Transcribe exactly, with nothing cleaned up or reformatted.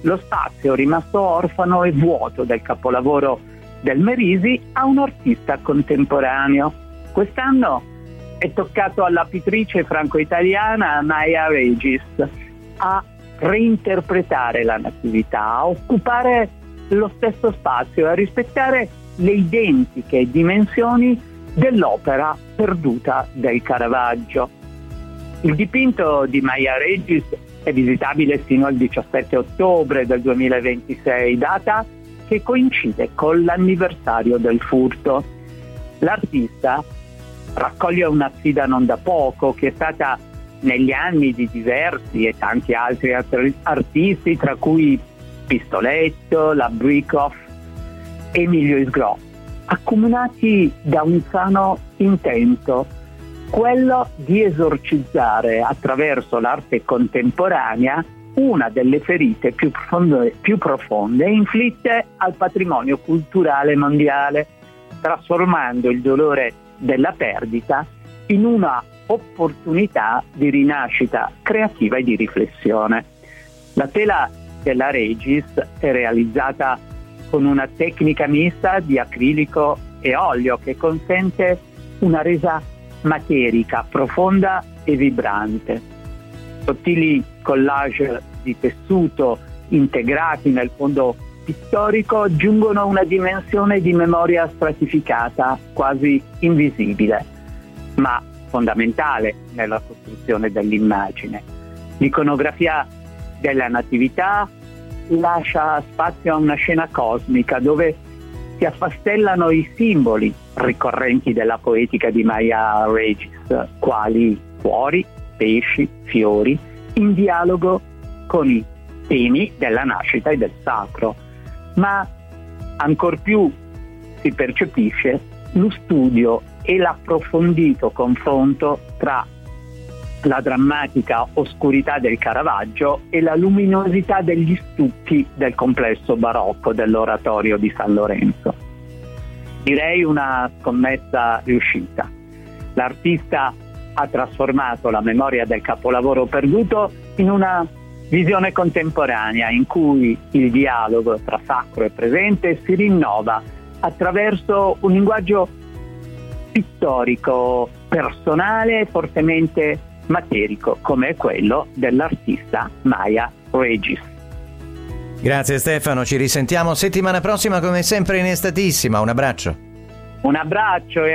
lo spazio rimasto orfano e vuoto del capolavoro del Merisi a un artista contemporaneo. Quest'anno è toccato alla pittrice franco-italiana Maya Regis a reinterpretare la natività, a occupare lo stesso spazio, a rispettare le identiche dimensioni dell'opera perduta del Caravaggio. Il dipinto di Maya Regis è visitabile fino al diciassette ottobre del duemilaventisei, data che coincide con l'anniversario del furto. L'artista raccoglie una sfida non da poco, che è stata negli anni di diversi e tanti altri artisti, tra cui Pistoletto, la Brickhoff, Emilio Isgro, accomunati da un sano intento, quello di esorcizzare attraverso l'arte contemporanea una delle ferite più profonde, più profonde inflitte al patrimonio culturale mondiale, trasformando il dolore della perdita in una opportunità di rinascita creativa e di riflessione. La tela della Regis è realizzata con una tecnica mista di acrilico e olio che consente una resa materica, profonda e vibrante. Sottili collage di tessuto integrati nel fondo pittorico aggiungono una dimensione di memoria stratificata, quasi invisibile, ma fondamentale nella costruzione dell'immagine. L'iconografia della natività lascia spazio a una scena cosmica dove si affastellano i simboli ricorrenti della poetica di Maya Regis, quali cuori, pesci, fiori, in dialogo con i temi della nascita e del sacro. Ma ancor più si percepisce lo studio e l'approfondito confronto tra la drammatica oscurità del Caravaggio e la luminosità degli stucchi del complesso barocco dell'oratorio di San Lorenzo. Direi una scommessa riuscita. L'artista ha trasformato la memoria del capolavoro perduto in una visione contemporanea in cui il dialogo tra sacro e presente si rinnova attraverso un linguaggio pittorico, personale e fortemente materico, come quello dell'artista Maya Regis. Grazie Stefano, ci risentiamo settimana prossima come sempre in Estatissima. Un abbraccio. Un abbraccio e